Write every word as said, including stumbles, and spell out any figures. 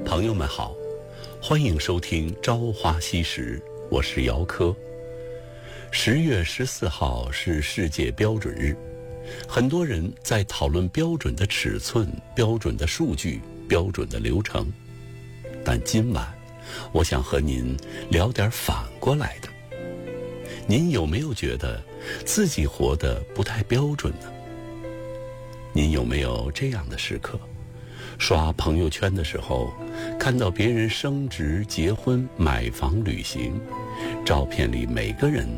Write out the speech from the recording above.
朋友们好，欢迎收听《朝花夕拾》，我是姚科。十月十四号是世界标准日，很多人在讨论标准的尺寸、标准的数据、标准的流程。但今晚，我想和您聊点反过来的。您有没有觉得自己活得不太标准呢？您有没有这样的时刻？刷朋友圈的时候，看到别人升职、结婚、买房、旅行，照片里每个人